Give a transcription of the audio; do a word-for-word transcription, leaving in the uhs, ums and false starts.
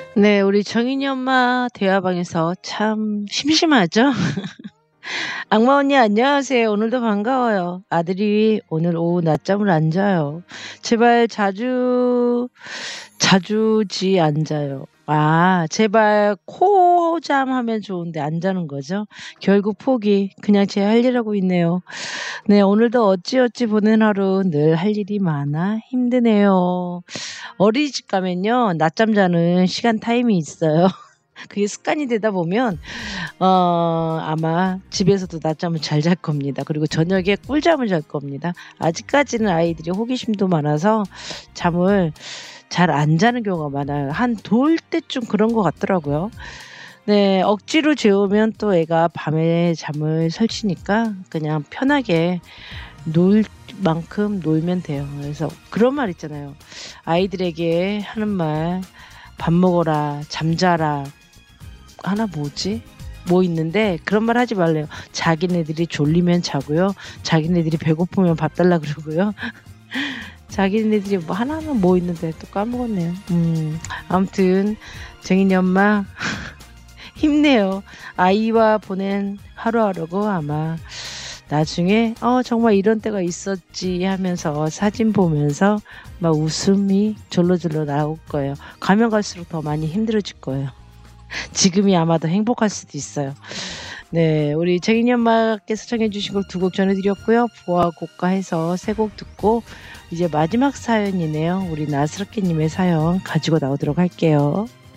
네. 우리 정인이 엄마 대화방에서 참 심심하죠? "악마 언니 안녕하세요. 오늘도 반가워요. 아들이 오늘 오후 낮잠을 안 자요. 제발 자주 자주지 안 자요." 아 제발 코잠하면 좋은데 안 자는 거죠. 결국 포기. 그냥 제 할 일 하고 있네요. 네. 오늘도 어찌어찌 보낸 하루 늘 할 일이 많아 힘드네요. 어린이집 가면요. 낮잠 자는 시간 타임이 있어요. 그게 습관이 되다 보면 어 아마 집에서도 낮잠을 잘 잘 겁니다. 그리고 저녁에 꿀잠을 잘 겁니다. 아직까지는 아이들이 호기심도 많아서 잠을 잘 안 자는 경우가 많아요. 한 돌 때쯤 그런 것 같더라고요. 네. 억지로 재우면 또 애가 밤에 잠을 설치니까 그냥 편하게 놀 만큼 놀면 돼요. 그래서 그런 말 있잖아요. 아이들에게 하는 말 "밥 먹어라. 잠자라." 하나 뭐지? 뭐 있는데 그런 말 하지 말래요. 자기네들이 졸리면 자고요. 자기네들이 배고프면 밥 달라 그러고요. 자기네들이 뭐 하나는 뭐 있는데 또 까먹었네요. 음. 아무튼 정인이 엄마 힘내요. 아이와 보낸 하루하루고 아마 나중에 '어 정말 이런 때가 있었지.' 하면서 사진 보면서 막 웃음이 절로절로 나올 거예요. 가면 갈수록 더 많이 힘들어질 거예요. 지금이 아마 더 행복할 수도 있어요. 네. 우리 정인이 엄마께서 청해 주신 곡 두 곡 전해 드렸고요. 보아 고가해서 세 곡 듣고 이제 마지막 사연이네요. 우리 나스럽게 님의 사연 가지고 나오도록 할게요.